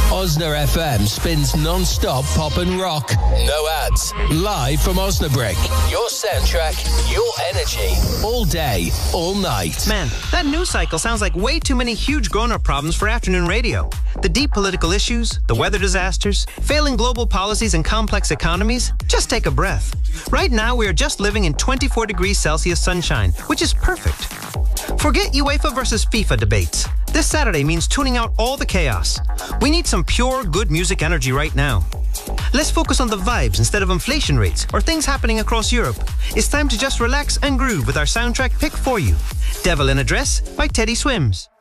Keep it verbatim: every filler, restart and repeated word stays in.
Osna F M spins non-stop pop and rock. No ads. Live from Osnabrück. Your soundtrack, your energy. All day, all night. Man, that news cycle sounds like way too many huge grown-up problems for afternoon radio. The deep political issues, the weather disasters, failing global policies and complex economies. Just take a breath. Right now, we are just living in twenty-four degrees Celsius sunshine, which is perfect. Forget UEFA versus FIFA debates. This Saturday means tuning out all the chaos. We need some pure, good music energy right now. Let's focus on the vibes instead of inflation rates or things happening across Europe. It's time to just relax and groove with our soundtrack pick for you. Devil in a Dress by Teddy Swims.